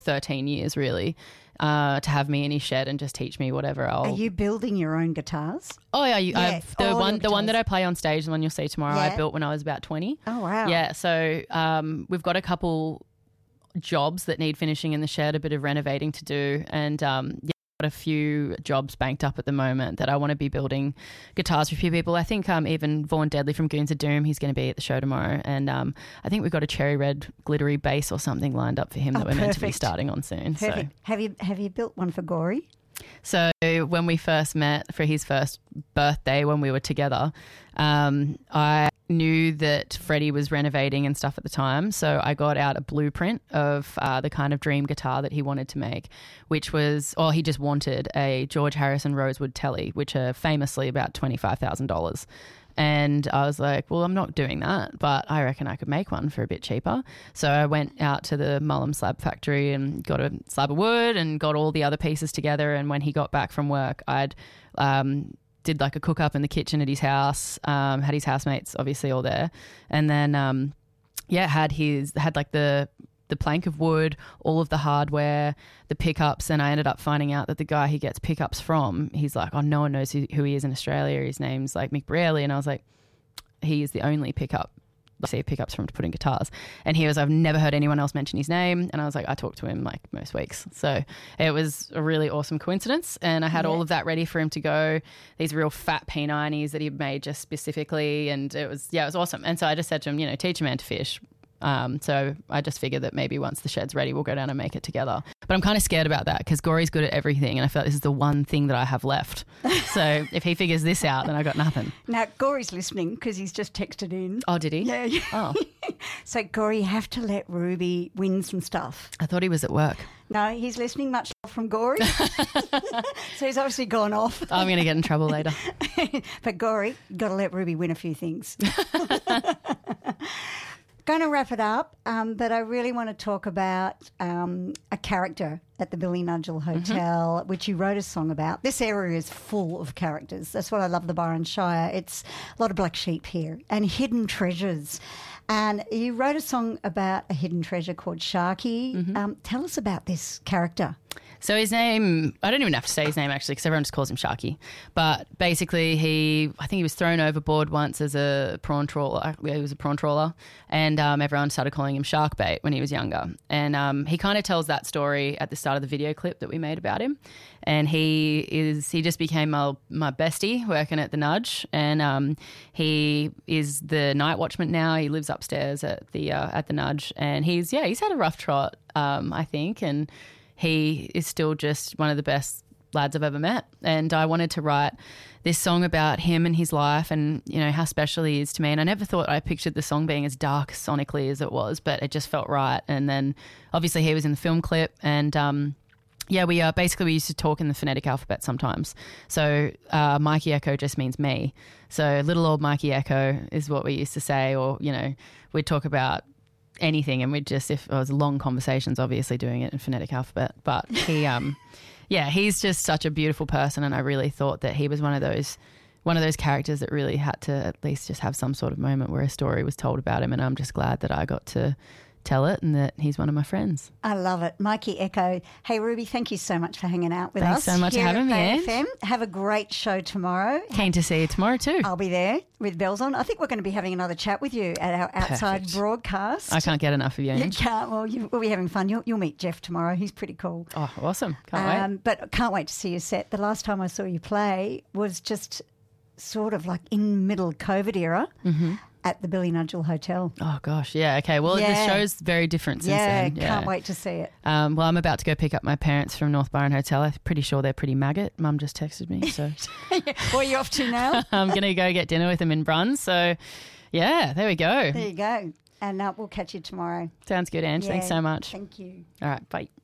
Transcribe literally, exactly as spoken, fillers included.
thirteen years really, uh, to have me in his shed and just teach me whatever. I'll... Are you building your own guitars? Oh yeah, you, Yeah, I've, the all one your the one that guitars. I play on stage, the one you'll see tomorrow, I Yeah. built when I was about twenty. Oh, wow. Yeah, so um, we've got a couple jobs that need finishing in the shed, a bit of renovating to do, and um, yeah, got a few jobs banked up at the moment that I want to be building guitars for a few people. I think um, even Vaughan Deadly from Goons of Doom, he's going to be at the show tomorrow, and um, I think we've got a cherry red glittery bass or something lined up for him Oh, that we're meant to be perfect. starting on soon. Perfect. So. Have you have you built one for Gory? So when we first met for his first birthday when we were together, um, I knew that Freddie was renovating and stuff at the time. So I got out a blueprint of uh, the kind of dream guitar that he wanted to make, which was, or he just wanted a George Harrison Rosewood Telly, which are famously about twenty-five thousand dollars. And I was like, well, I'm not doing that, but I reckon I could make one for a bit cheaper. So I went out to the Mullum Slab Factory and got a slab of wood and got all the other pieces together. And when he got back from work, I'd um, did like a cook up in the kitchen at his house, um, had his housemates obviously all there. And then, um, yeah, had his, had like the, the plank of wood, all of the hardware, the pickups, and I ended up finding out that the guy he gets pickups from, he's like, oh, no one knows who, who he is in Australia. His name's like Mick Braley, and I was like, he is the only pickup. I see pickups from to put in guitars, and he was, I've never heard anyone else mention his name, and I was like, I talk to him like most weeks, so it was a really awesome coincidence, and I had Yeah. all of that ready for him to go. These real fat P nineties that he made just specifically, and it was yeah, it was awesome. And so I just said to him, you know, teach a man to fish. Um, so I just figured that maybe once the shed's ready, we'll go down and make it together. But I'm kind of scared about that because Gory's good at everything, and I feel like this is the one thing that I have left. So if he figures this out, then I got nothing. Now, Gory's listening because he's just texted in. Oh, did he? Yeah, yeah. Oh, So, Gory, you have to let Ruby win some stuff. I thought he was at work. No, he's listening. Much love from Gory. So he's obviously gone off. I'm going to get in trouble later. But Gory, got to let Ruby win a few things. Going to wrap it up, um, but I really want to talk about um, a character at the Billy Nudgel Hotel, mm-hmm. which you wrote a song about. This area is full of characters. That's what I love the Byron Shire. It's a lot of black sheep here and hidden treasures. And you wrote a song about a hidden treasure called Sharky. Mm-hmm. Um, tell us about this character. So his name, I don't even have to say his name actually because everyone just calls him Sharky. But basically he, I think he was thrown overboard once as a prawn trawler. He was a prawn trawler, and um, everyone started calling him Shark Bait when he was younger. And um, he kind of tells that story at the start of the video clip that we made about him. And he is, he just became my, my bestie working at the Nudge. And um, he is the night watchman now. He lives upstairs at the uh, at the Nudge. And he's, yeah, he's had a rough trot, um, I think. And he is still just one of the best lads I've ever met. And I wanted to write this song about him and his life and, you know, how special he is to me. And I never thought I pictured the song being as dark sonically as it was, but it just felt right. And then obviously he was in the film clip, and um, yeah, we uh, basically we used to talk in the phonetic alphabet sometimes. So uh, Mikey Echo just means me. So little old Mikey Echo is what we used to say, or, you know, we'd talk about anything, and we'd just, if it was long conversations, obviously doing it in phonetic alphabet. But he, um, yeah, he's just such a beautiful person, and I really thought that he was one of those, one of those characters that really had to at least just have some sort of moment where a story was told about him, and I'm just glad that I got to tell it and that he's one of my friends. I love it. Mikey Echo. Hey, Ruby, thank you so much for hanging out with Thanks us. so much for here having at me, F M. Have a great show tomorrow. Keen to see you tomorrow too. I'll be there with bells on. I think we're going to be having another chat with you at our outside Perfect. broadcast. I can't get enough of you. You Ange. can't. Well, you, we'll be having fun. You'll, you'll meet Jeff tomorrow. He's pretty cool. Oh, awesome. Can't wait. Um, but can't wait to see you set. The last time I saw you play was just sort of like in middle COVID era Mm-hmm. at the Billy Nudgel Hotel. Oh, gosh. Yeah. Okay. Well, Yeah. the show's very different since Yeah, then. can't wait to see it. Um, well, I'm about to go pick up my parents from North Byron Hotel. I'm pretty sure they're pretty maggot. Mum just texted me. So Where are you off to now? I'm going to go get dinner with them in Bruns. So, yeah, there we go. There you go. And uh, we'll catch you tomorrow. Sounds good, Ange. Thanks Yeah, so much. Thank you. All right. Bye.